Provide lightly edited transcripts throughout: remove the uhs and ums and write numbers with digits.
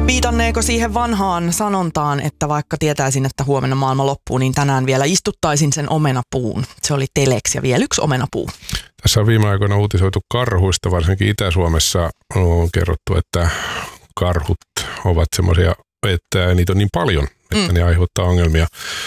Viitanneeko siihen vanhaan sanontaan, että vaikka tietäisin, että huomenna maailma loppuu, niin tänään vielä istuttaisin sen omenapuun. Se oli Telex ja vielä yksi omenapuu. Tässä on viime aikoina uutisoitu karhuista, varsinkin Itä-Suomessa on kerrottu, että karhut ovat semmoisia, että niitä on niin paljon, että ne aiheuttaa ongelmia.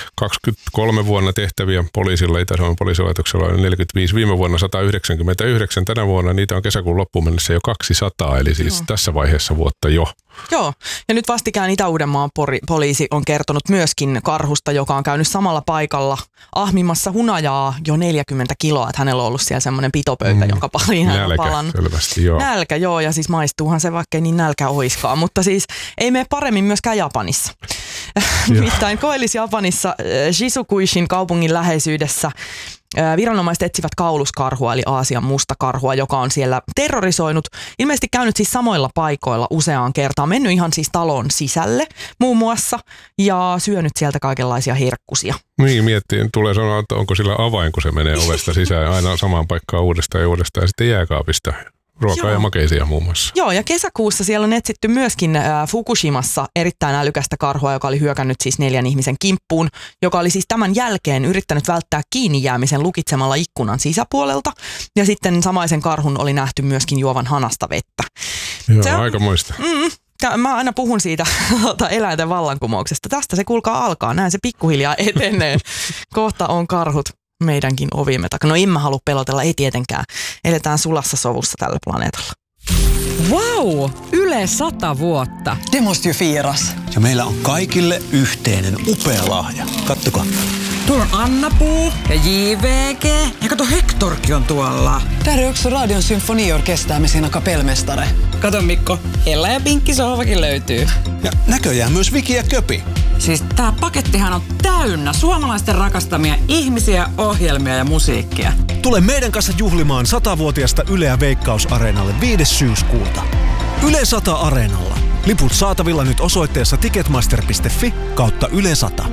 23 vuonna tehtäviä poliisilla, Itä-Suomen poliisilaitoksella oli 45, viime vuonna 199, tänä vuonna niitä on kesäkuun loppuun mennessä jo 200, eli siis tässä vaiheessa vuotta jo. Joo, ja nyt vastikään Itä-Uudenmaan poliisi on kertonut myöskin karhusta, joka on käynyt samalla paikalla ahmimassa hunajaa jo 40 kiloa, että hänellä on ollut siellä semmoinen pitopöytä, jonka pariin hän on palannut. Selvästi, joo. Nälkä, joo, ja siis maistuuhan se, vaikka ei niin nälkä oiskaan, mutta siis ei mene paremmin myöskään Japanissa. Nimittäin Koillis-Japanissa Shizukuishin kaupungin läheisyydessä viranomaiset etsivät kauluskarhua, eli Aasian mustakarhua, joka on siellä terrorisoinut. Ilmeisesti käynyt siis samoilla paikoilla useaan kertaan. Mennyt ihan siis talon sisälle muun muassa ja syönyt sieltä kaikenlaisia herkkusia. Niin, miettii. Tulee sanoa, että onko sillä avain, kun se menee ovesta sisään aina samaan paikkaan uudestaan ja uudestaan ja sitten jääkaapista. Ruokaa ja makeisia muun muassa. Joo, ja kesäkuussa siellä on etsitty myöskin Fukushimassa erittäin älykästä karhua, joka oli hyökännyt siis 4 ihmisen kimppuun, joka oli siis tämän jälkeen yrittänyt välttää kiinni jäämisen lukitsemalla ikkunan sisäpuolelta. Ja sitten samaisen karhun oli nähty myöskin juovan hanasta vettä. Joo, aikamoista. Mä aina puhun siitä eläinten vallankumouksesta. Tästä se kuulkaa alkaa. Näin se pikkuhiljaa etenee. Kohta on karhut meidänkin ovimme takana. No en mä halua pelotella, ei tietenkään. Eletään sulassa sovussa tällä planeetalla. Wow! Yle 100 vuotta. Det måste ju firas. Ja meillä on kaikille yhteinen upea lahja. Kattokaa. Tuolla on Anna-Puu ja JVG. Ja kato, Hektorkin on tuolla. Där är också Radion symfoniorkester med sina kapellmästare. Kato Mikko, Ella ja Pinkki sohvakin löytyy. Ja näköjään myös Viki ja Köpi. Siis tää pakettihan on täynnä suomalaisten rakastamia ihmisiä, ohjelmia ja musiikkia. Tule meidän kanssa juhlimaan 100-vuotiasta Yleä Veikkaus-areenalle 5. syyskuuta. Yle 100 Areenalla. Liput saatavilla nyt osoitteessa ticketmaster.fi/Yle 100.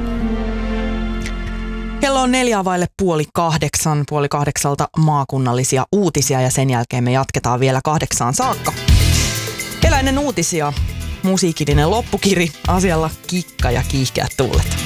Kello on 7:45, 7:30 maakunnallisia uutisia ja sen jälkeen me jatketaan vielä 8 saakka. Eläinen uutisia, musiikillinen loppukiri, asialla kikka ja kiihkeät tuulet.